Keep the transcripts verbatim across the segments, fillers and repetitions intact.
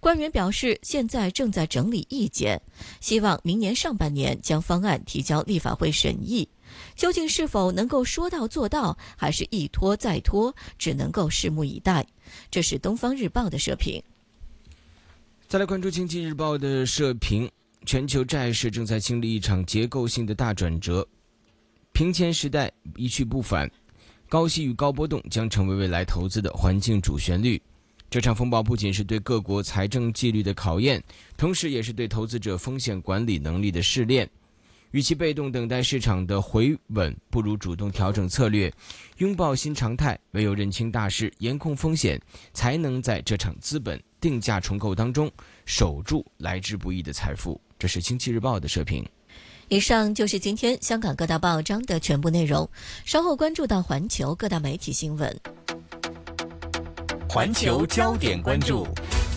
官员表示，现在正在整理意见，希望明年上半年将方案提交立法会审议。究竟是否能够说到做到，还是一拖再拖，只能够拭目以待。这是东方日报的社评。 再来关注经济日报的社评，全球债市正在经历一场结构性的大转折，平钱时代一去不返，高息与高波动将成为未来投资的环境主旋律。这场风暴不仅是对各国财政纪律的考验，同时也是对投资者风险管理能力的试炼。与其被动等待市场的回稳，不如主动调整策略，拥抱新常态。唯有认清大势，严控风险，才能在这场资本定价重构当中守住来之不易的财富。这是经济日报的社评。 以上就是今天香港各大报章的全部内容。稍后关注到环球各大媒体新闻。 环球焦点关注。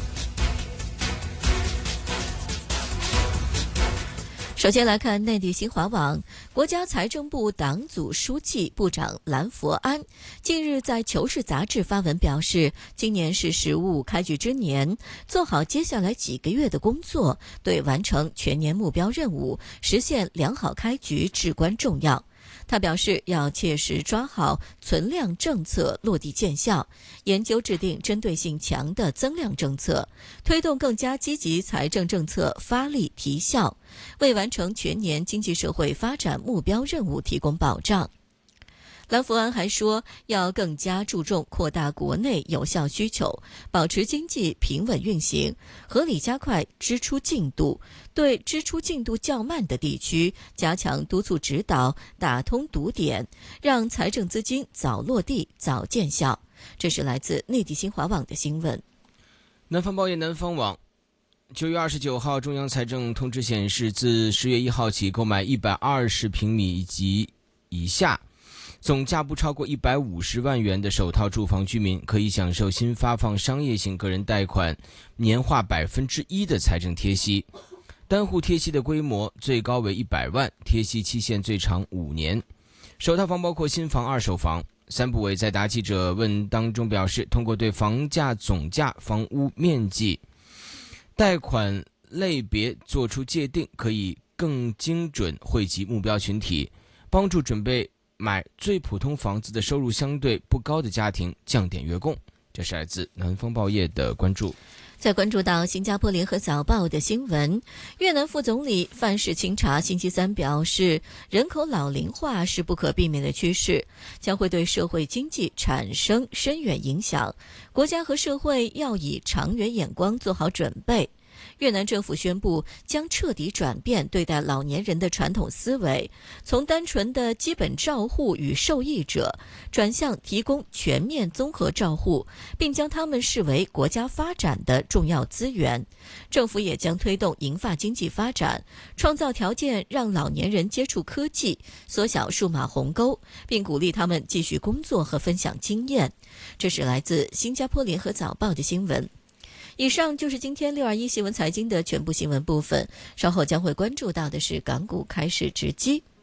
首先来看内地新华网，国家财政部党组书记部长蓝佛安近日在《求是》杂志发文表示，今年是十五开局之年，做好接下来几个月的工作，对完成全年目标任务、实现良好开局至关重要。他表示，要切实抓好存量政策落地见效，研究制定针对性强的增量政策，推动更加积极财政政策发力提效，为完成全年经济社会发展目标任务提供保障。蓝佛安还说，要更加注重扩大国内有效需求，保持经济平稳运行，合理加快支出进度，对支出进度较慢的地区加强督促指导，打通堵点，让财政资金早落地早见效。这是来自内地新华网的新闻。 南方报业南方网九月二十九号，中央财政通知显示，自十月一号起，购买一百二十平米及以下总价不超过一百五十万元的首套住房居民，可以享受新发放商业型个人贷款年化百分之一的财政贴息，单户贴息的规模最高为一百万，贴息期限最长五年。首套房包括新房、二手房。三部委在答记者问当中表示，通过对房价总价、房屋面积、贷款类别做出界定，可以更精准惠及目标群体，帮助准备买最普通房子的收入相对不高的家庭降点月供。这是来自南方报业的关注。 再关注到新加坡联合早报的新闻，越南副总理范世清查星期三表示，人口老龄化是不可避免的趋势，将会对社会经济产生深远影响，国家和社会要以长远眼光做好准备。越南政府宣布将彻底转变对待老年人的传统思维，从单纯的基本照护与受益者转向提供全面综合照护，并将他们视为国家发展的重要资源。政府也将推动银发经济发展，创造条件让老年人接触科技，缩小数码鸿沟，并鼓励他们继续工作和分享经验。这是来自新加坡联合早报的新闻。以上就是今天六二一新闻财经的全部新闻部分，稍后将会关注到的是港股开市直击。